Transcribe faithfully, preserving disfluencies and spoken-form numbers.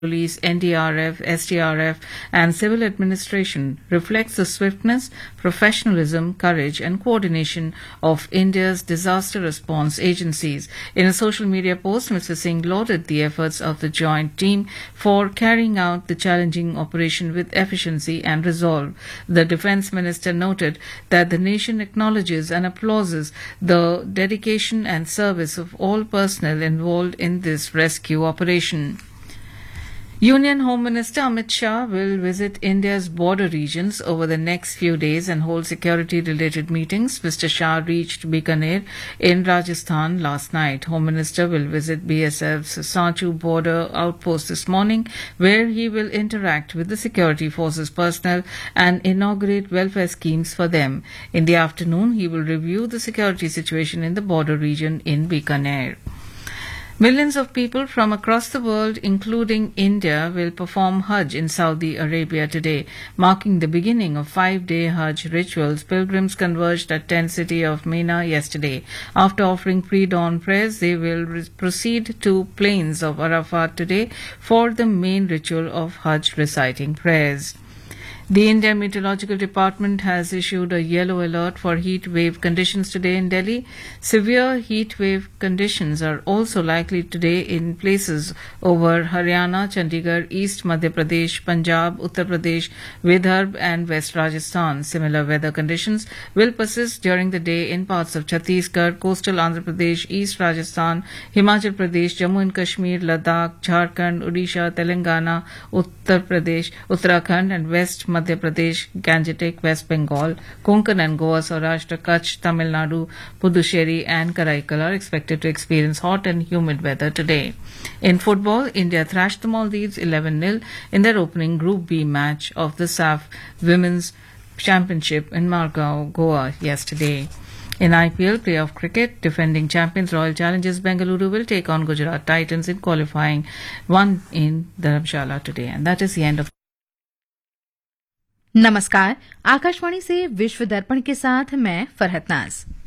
Police, N D R F, S D R F, and civil administration reflects the swiftness, professionalism, courage, and coordination of India's disaster response agencies. In a social media post, Mister Singh lauded the efforts of the joint team for carrying out the challenging operation with efficiency and resolve. The Defence Minister noted that the nation acknowledges and applauds the dedication and service of all personnel involved in this rescue operation. Union Home Minister Amit Shah will visit India's border regions over the next few days and hold security-related meetings. Mister Shah reached Bikaner in Rajasthan last night. Home Minister will visit B S F's Sanchu border outpost this morning, where he will interact with the security forces personnel and inaugurate welfare schemes for them. In the afternoon, he will review the security situation in the border region in Bikaner. Millions of people from across the world, including India, will perform Hajj in Saudi Arabia today, marking the beginning of five-day Hajj rituals. Pilgrims converged at tent city of Mina yesterday. After offering pre-dawn prayers, they will re- proceed to plains of Arafat today for the main ritual of Hajj reciting prayers. The Indian Meteorological Department has issued a yellow alert for heat wave conditions today in Delhi. Severe heat wave conditions are also likely today in places over Haryana, Chandigarh, East Madhya Pradesh, Punjab, Uttar Pradesh, Vidarbha and West Rajasthan. Similar weather conditions will persist during the day in parts of Chhattisgarh, coastal Andhra Pradesh, East Rajasthan, Himachal Pradesh, Jammu and Kashmir, Ladakh, Jharkhand, Odisha, Telangana, Uttar Pradesh, Uttarakhand and West Madhya Pradesh, Gangetic, West Bengal, Konkan and Goa, Saurashtra, Kutch, Tamil Nadu, Puducherry and Karaikal are expected to experience hot and humid weather today. In football, India thrashed the Maldives eleven nil in their opening Group B match of the S A F Women's Championship in Margao, Goa yesterday. In I P L playoff cricket, defending champions Royal Challengers Bengaluru will take on Gujarat Titans in qualifying one in Dharamshala today. And that is the end of नमस्कार, आकाशवाणी से विश्व दर्पण के साथ मैं फरहत नाज।